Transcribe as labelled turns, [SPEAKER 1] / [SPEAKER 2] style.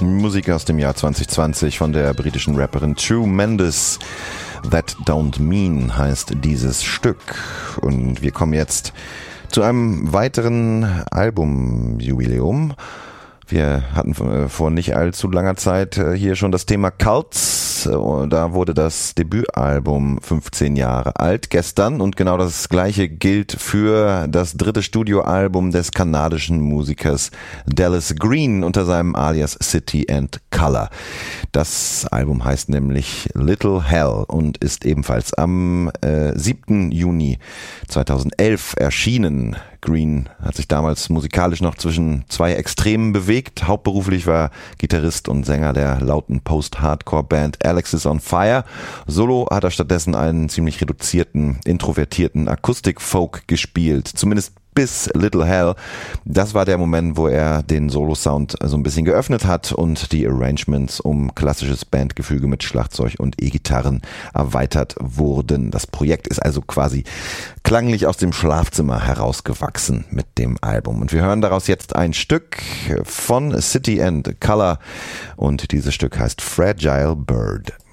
[SPEAKER 1] Musik aus dem Jahr 2020 von der britischen Rapperin True Mendes. That Don't Mean heißt dieses Stück. Und wir kommen jetzt zu einem weiteren Albumjubiläum. Wir hatten vor nicht allzu langer Zeit hier schon das Thema Cults. Da wurde das Debütalbum 15 Jahre alt gestern und genau das gleiche gilt für das dritte Studioalbum des kanadischen Musikers Dallas Green unter seinem Alias City and Colour. Das Album heißt nämlich Little Hell und ist ebenfalls am 7. Juni 2011 erschienen. Green hat sich damals musikalisch noch zwischen zwei Extremen bewegt. Hauptberuflich war Gitarrist und Sänger der lauten Post-Hardcore-Band Alexis on Fire. Solo hat er stattdessen einen ziemlich reduzierten, introvertierten Akustik-Folk gespielt. Zumindest bis Little Hell. Das war der Moment, wo er den Solo-Sound so ein bisschen geöffnet hat und die Arrangements um klassisches Bandgefüge mit Schlagzeug und E-Gitarren erweitert wurden. Das Projekt ist also quasi klanglich aus dem Schlafzimmer herausgewachsen mit dem Album. Und wir hören daraus jetzt ein Stück von City and Colour und dieses Stück heißt Fragile Bird.